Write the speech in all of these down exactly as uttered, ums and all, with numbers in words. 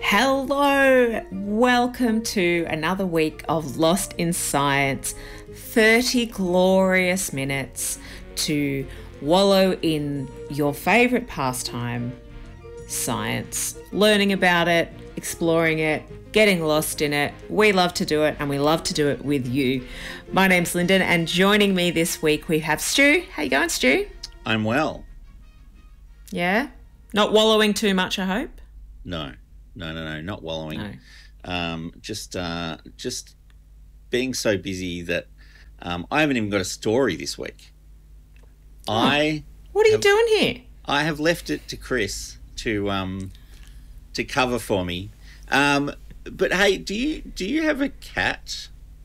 Hello, welcome to another week of Lost in Science. thirty glorious minutes to wallow in your favourite pastime, science. Learning about it, exploring it, getting lost in it. We love to do it and we love to do it with you. My name's Lyndon and joining me this week we have Stu. How you going, Stu? I'm well. Yeah? Not wallowing too much, I hope? No. No, no, no, not wallowing. No. Um, just, uh, just being so busy that um, I haven't even got a story this week. Oh, I. What are have, you doing here? I have left it to Chris to um, to cover for me. Um, but hey, do you do you have a cat?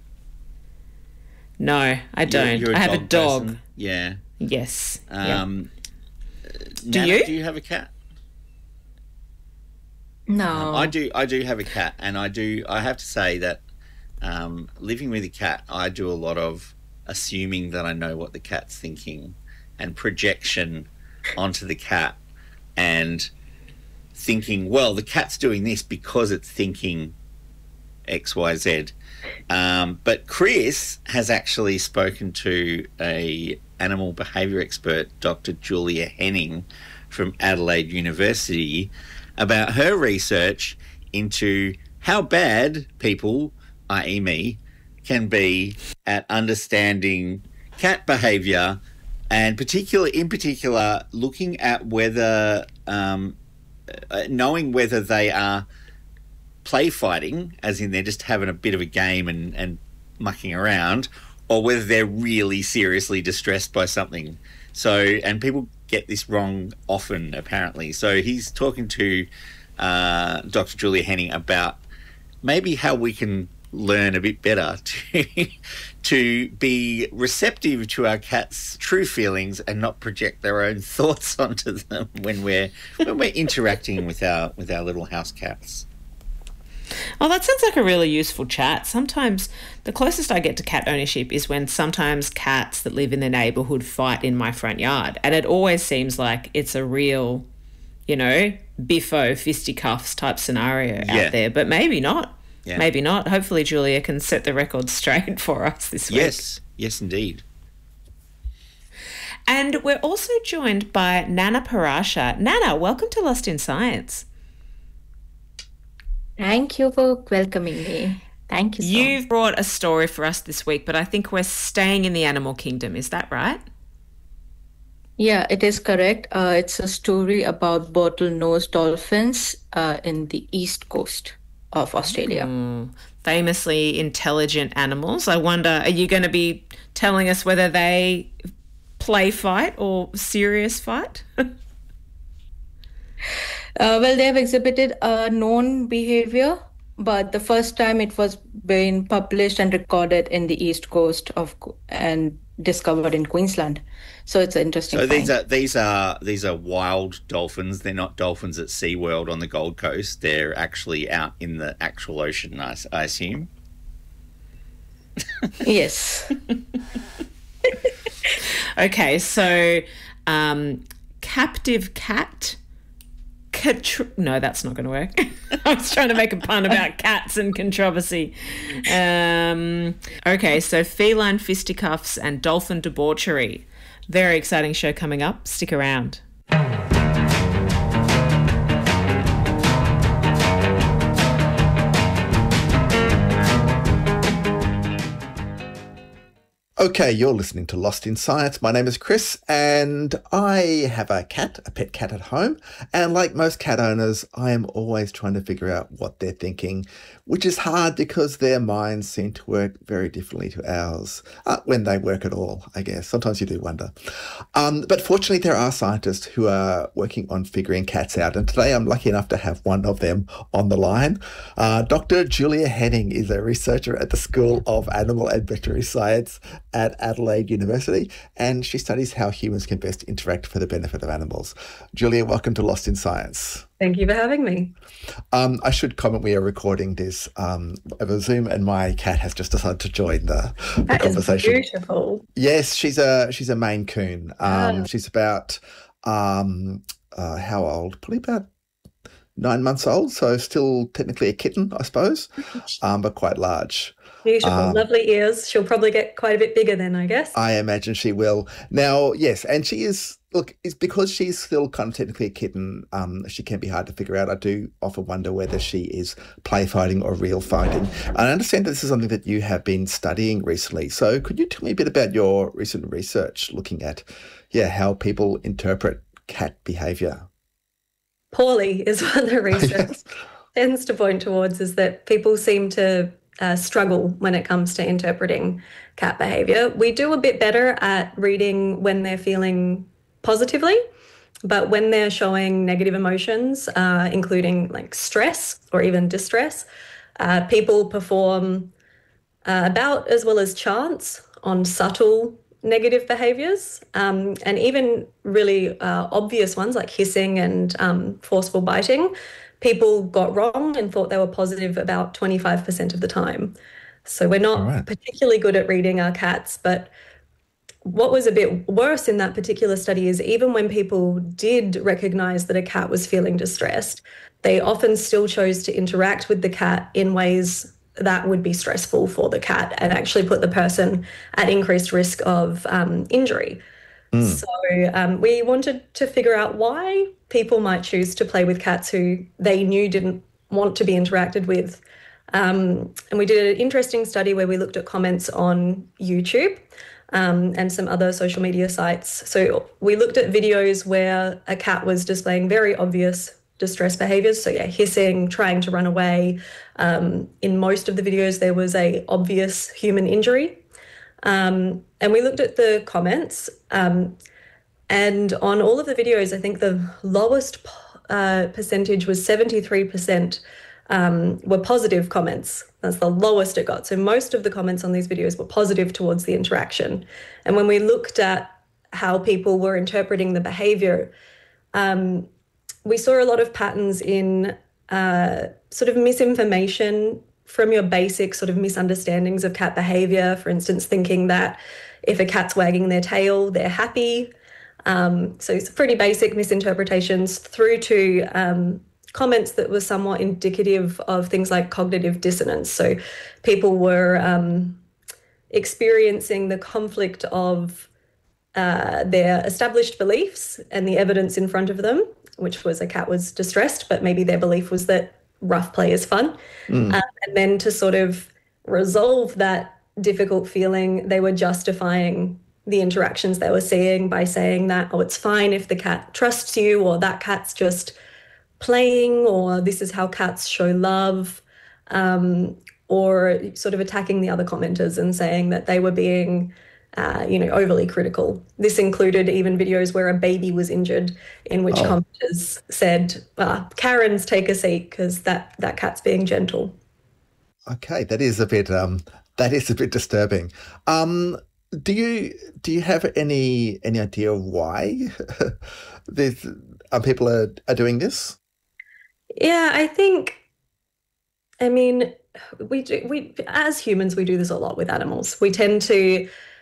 No, I don't. You're, you're a I have a dog. person. Yeah. Yes. Um, yep. Do you? Do you have a cat? No, Um, I do. I do have a cat, and I do. I have to say that um, living with a cat, I do a lot of assuming that I know what the cat's thinking, and projection onto the cat, and thinking, well, the cat's doing this because it's thinking X, Y, Z. Um, but Chris has actually spoken to a animal behaviour expert, Doctor Julia Henning, from Adelaide University, about her research into how bad people, that is me, can be at understanding cat behaviour, and particular, in particular, looking at whether, um, uh, knowing whether they are play fighting, as in they're just having a bit of a game and, and mucking around, or whether they're really seriously distressed by something. So, and people get this wrong often, apparently. So he's talking to uh, Doctor Julia Henning about maybe how we can learn a bit better to to be receptive to our cats' true feelings and not project their own thoughts onto them when we're when we're interacting with our with our little house cats. Oh, that sounds like a really useful chat. Sometimes the closest I get to cat ownership is when sometimes cats that live in the neighbourhood fight in my front yard. And it always seems like it's a real, you know, biffo, fisticuffs type scenario Yeah. out there. But maybe not. Yeah. Maybe not. Hopefully Julia can set the record straight for us this week. Yes, yes, indeed. And we're also joined by Nana Parasha. Nana, welcome to Lost in Science. thank you for welcoming me. Thank you so much. You've brought a story for us this week, but I think we're staying in the animal kingdom. Is that right? Yeah, it is correct. Uh, it's a story about bottlenose dolphins uh, in the east coast of Australia. Mm, famously intelligent animals. I wonder, are you going to be telling us whether they play fight or serious fight? Uh, well, they have exhibited a known behavior, but the first time it was being published and recorded in the east coast of and discovered in Queensland. So it's an interesting So find. these are these are these are wild dolphins. They're not dolphins at SeaWorld on the Gold Coast. They're actually out in the actual ocean, I, I assume. Yes. Okay, so um, captive cat. Contr- no, that's not going to work. I was trying to make a pun about cats and controversy. Um, okay, so feline fisticuffs and dolphin debauchery. Very exciting show coming up. Stick around. Okay, you're listening to Lost in Science. My name is Chris and I have a cat, a pet cat at home. And like most cat owners, I am always trying to figure out what they're thinking, which is hard because their minds seem to work very differently to ours, uh, when they work at all, I guess. Sometimes you do wonder. Um, but fortunately, there are scientists who are working on figuring cats out. And today I'm lucky enough to have one of them on the line. Uh, Doctor Julia Henning is a researcher at the School of Animal and Veterinary Science at Adelaide University, and she studies how humans can best interact for the benefit of animals. Julia, welcome to Lost in Science. Thank you for having me. Um, I should comment we are recording this um, over Zoom, and my cat has just decided to join the, the That is conversation. beautiful. Yes, she's a she's a Maine Coon. Um, Ah. She's about um, uh, how old? Probably about nine months old, so still technically a kitten, I suppose, um, but quite large. Beautiful, Um, lovely ears. She'll probably get quite a bit bigger then, I guess. I imagine she will. Now, yes, and she is, look, it's because she's still kind of technically a kitten, um, she can be hard to figure out. I do often wonder whether she is play fighting or real fighting. I understand that this is something that you have been studying recently. So could you tell me a bit about your recent research looking at, yeah, how people interpret cat behaviour? Poorly is what the research tends to point towards, is that people seem to uh, struggle when it comes to interpreting cat behavior. We do a bit better at reading when they're feeling positively, but when they're showing negative emotions, uh, including like stress or even distress, uh, people perform uh, about as well as chance on subtle negative behaviors, um, and even really uh, obvious ones like hissing and um, forceful biting. People got wrong and thought they were positive about twenty-five percent of the time. So we're not Right. particularly good at reading our cats, but what was a bit worse in that particular study is even when people did recognize that a cat was feeling distressed, they often still chose to interact with the cat in ways that would be stressful for the cat and actually put the person at increased risk of um, injury. So um, we wanted to figure out why people might choose to play with cats who they knew didn't want to be interacted with. Um, and we did an interesting study where we looked at comments on YouTube um, and some other social media sites. So we looked at videos where a cat was displaying very obvious distress behaviors. So yeah, hissing, trying to run away. Um, in most of the videos, there was a obvious human injury. Um, and we looked at the comments, um, and on all of the videos, I think the lowest uh, percentage was seventy-three percent um, were positive comments. That's the lowest it got. So most of the comments on these videos were positive towards the interaction. And when we looked at how people were interpreting the behavior, um, we saw a lot of patterns in uh, sort of misinformation from your basic sort of misunderstandings of cat behavior. For instance, thinking that if a cat's wagging their tail, they're happy. Um, so it's pretty basic misinterpretations through to um, comments that were somewhat indicative of things like cognitive dissonance. So people were um, experiencing the conflict of uh, their established beliefs and the evidence in front of them, which was a cat was distressed, but maybe their belief was that rough play is fun. Mm. Um, and then to sort of resolve that difficult feeling, they were justifying the interactions they were seeing by saying that, oh, it's fine if the cat trusts you, or that cat's just playing, or this is how cats show love, um, or sort of attacking the other commenters and saying that they were being Uh, you know, overly critical. This included even videos where a baby was injured, in which oh. commenters said, ah, Karens, take a seat because that, that cat's being gentle. Okay, that is a bit um, that is a bit disturbing. Um, do you do you have any any idea why this uh, people are, are doing this? Yeah, I think. I mean, we do, we as humans we do this a lot with animals. We tend to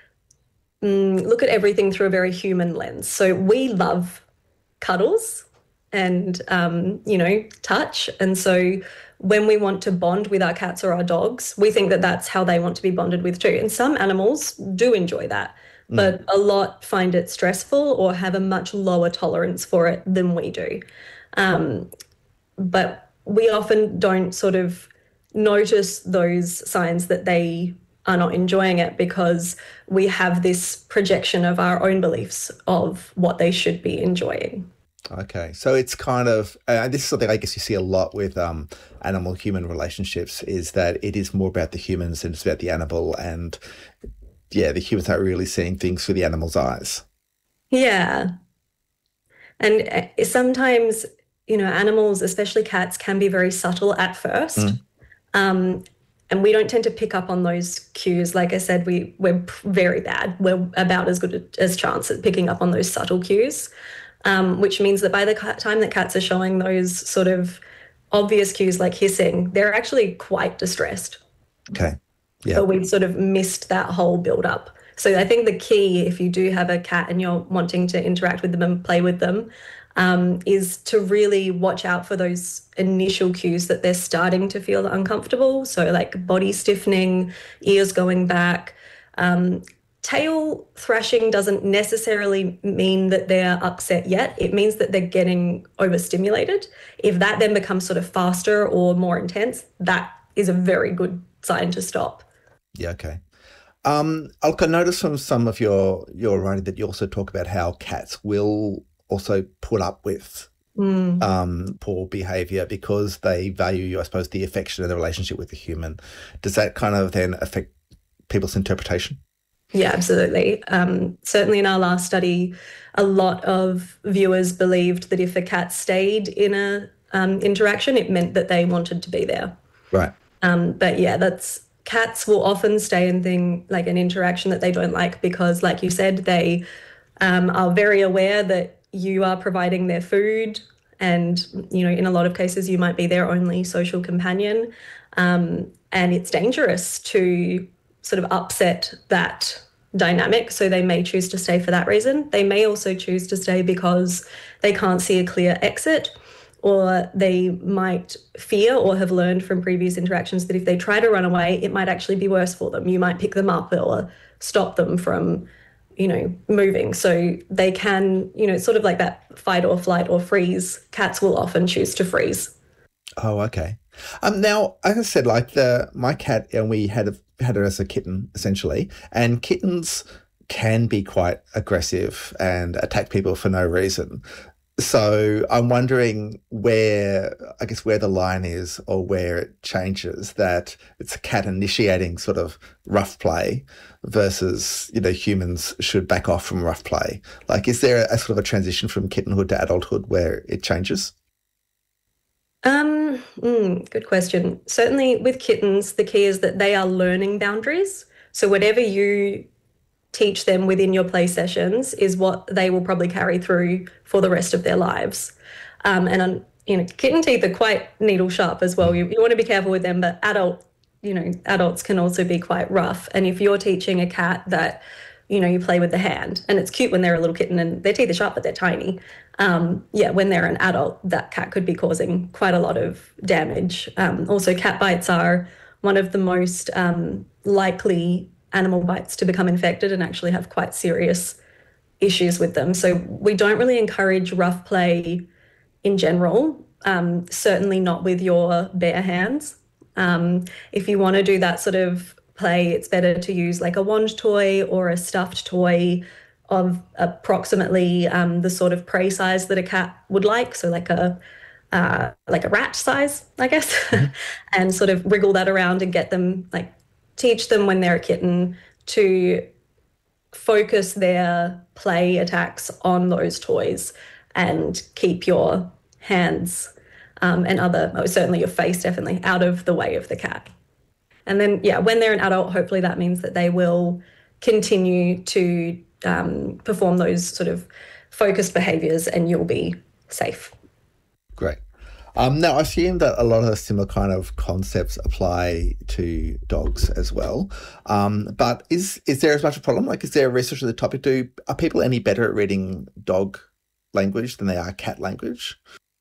look at everything through a very human lens. So we love cuddles and, um, you know, touch. And so when we want to bond with our cats or our dogs, we think that that's how they want to be bonded with too. And some animals do enjoy that, mm. but a lot find it stressful or have a much lower tolerance for it than we do. Um, but we often don't sort of notice those signs that they are not enjoying it because we have this projection of our own beliefs of what they should be enjoying. Okay, so it's kind of, and this is something I guess you see a lot with um, animal-human relationships, is that it is more about the humans and it's about the animal, and yeah, the humans aren't really seeing things through the animal's eyes. Yeah, and sometimes, you know, animals, especially cats, can be very subtle at first. Mm. Um, And we don't tend to pick up on those cues. Like I said, we, we're very bad. We're about as good as chance at picking up on those subtle cues, um, which means that by the time that cats are showing those sort of obvious cues like hissing, they're actually quite distressed. Okay. Yeah. But we've sort of missed that whole build up. So I think the key, if you do have a cat and you're wanting to interact with them and play with them, um, is to really watch out for those initial cues that they're starting to feel uncomfortable. So like body stiffening, ears going back. Um, tail thrashing doesn't necessarily mean that they're upset yet. It means that they're getting overstimulated. If that then becomes sort of faster or more intense, that is a very good sign to stop. Yeah, okay. Um, I noticed from some of your, your writing that you also talk about how cats will also put up with mm. um, poor behaviour because they value, I suppose, the affection and the relationship with the human. Does that kind of then affect people's interpretation? Yeah, absolutely. Um, certainly in our last study, a lot of viewers believed that if a cat stayed in a um, interaction, it meant that they wanted to be there. Right. Um, but yeah, that's cats will often stay in thing like an interaction that they don't like because, like you said, they um, are very aware that you are providing their food, and you know, in a lot of cases, you might be their only social companion, um, and it's dangerous to sort of upset that dynamic. So they may choose to stay for that reason. They may also choose to stay because they can't see a clear exit, or they might fear or have learned from previous interactions that if they try to run away, it might actually be worse for them. You might pick them up or stop them from, you know, moving. So they can, you know, it's sort of like that fight or flight or freeze. Cats will often choose to freeze. Oh, okay. Um, now, as I said, like the my cat, and we had a, had her as a kitten essentially, and kittens can be quite aggressive and attack people for no reason. So I'm wondering where, I guess, where the line is or where it changes, that it's a cat initiating sort of rough play versus, you know, humans should back off from rough play. Like, is there a, a sort of a transition from kittenhood to adulthood where it changes? Um, mm, good question. Certainly with kittens, the key is that they are learning boundaries. So whatever you teach them within your play sessions is what they will probably carry through for the rest of their lives. Um, and, um, you know, kitten teeth are quite needle sharp as well. You, you want to be careful with them, but adult, you know, adults can also be quite rough. And if you're teaching a cat that, you know, you play with the hand, and it's cute when they're a little kitten and their teeth are sharp, but they're tiny. Um, yeah, when they're an adult, that cat could be causing quite a lot of damage. Um, also, cat bites are one of the most um, likely animal bites to become infected and actually have quite serious issues with them. So we don't really encourage rough play in general, um, certainly not with your bare hands. Um, if you want to do that sort of play, it's better to use like a wand toy or a stuffed toy of approximately um, the sort of prey size that a cat would like. So like a uh, like a rat size, I guess, mm-hmm. and sort of wriggle that around and get them, like teach them when they're a kitten to focus their play attacks on those toys and keep your hands um, and other, oh, certainly your face definitely, out of the way of the cat. And then, yeah, when they're an adult, hopefully that means that they will continue to um, perform those sort of focused behaviours and you'll be safe. Great. Um, now, I assume that a lot of the similar kind of concepts apply to dogs as well. Um, but is is there as much a problem? Like, is there research on the topic? Do are people any better at reading dog language than they are cat language?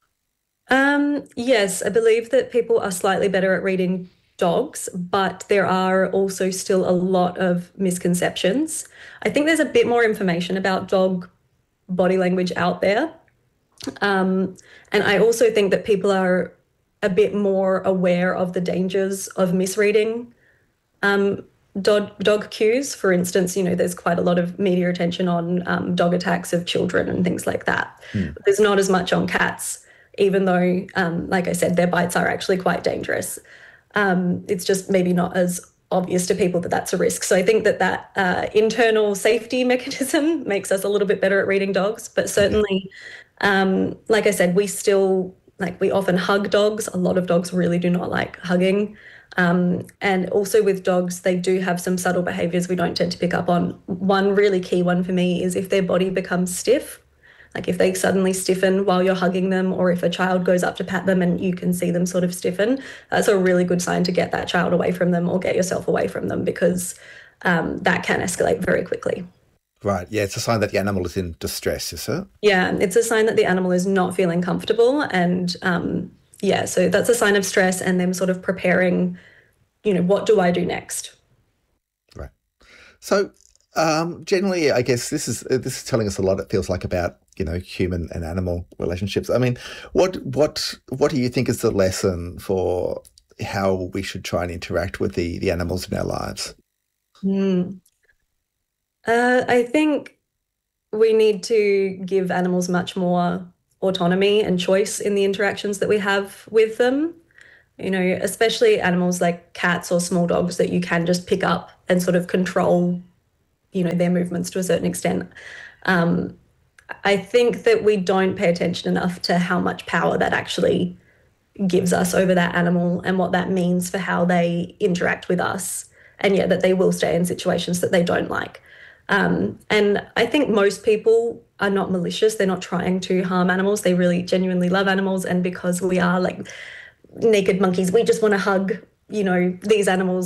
Um, yes, I believe that people are slightly better at reading dogs, but there are also still a lot of misconceptions. I think there's a bit more information about dog body language out there. Um, and I also think that people are a bit more aware of the dangers of misreading um, dog, dog cues. For instance, you know, there's quite a lot of media attention on um, dog attacks of children and things like that. Mm. There's not as much on cats, even though, um, like I said, their bites are actually quite dangerous. Um, it's just maybe not as obvious to people that that's a risk. So I think that that uh, internal safety mechanism makes us a little bit better at reading dogs, but certainly... Um, like I said, we still, like we often hug dogs. A lot of dogs really do not like hugging. Um, and also with dogs, they do have some subtle behaviours we don't tend to pick up on. One really key one for me is if their body becomes stiff, like if they suddenly stiffen while you're hugging them, or if a child goes up to pat them and you can see them sort of stiffen, that's a really good sign to get that child away from them or get yourself away from them, because um, that can escalate very quickly. Right. Yeah, it's a sign that the animal is in distress, is it? Yeah, it's a sign that the animal is not feeling comfortable. And um, yeah, so that's a sign of stress and them sort of preparing, you know, what do I do next? Right. So um, generally, I guess this is this is telling us a lot. It feels like about you know human and animal relationships. I mean, what what what do you think is the lesson for how we should try and interact with the the animals in our lives? Mm. Uh, I think we need to give animals much more autonomy and choice in the interactions that we have with them. You know, especially animals like cats or small dogs that you can just pick up and sort of control, you know, their movements to a certain extent. Um, I think that we don't pay attention enough to how much power that actually gives us over that animal and what that means for how they interact with us. And yeah, that they will stay in situations that they don't like. Um, and I think most people are not malicious. They're not trying to harm animals. They really genuinely love animals. And because we are like naked monkeys, we just want to hug, you know, these animals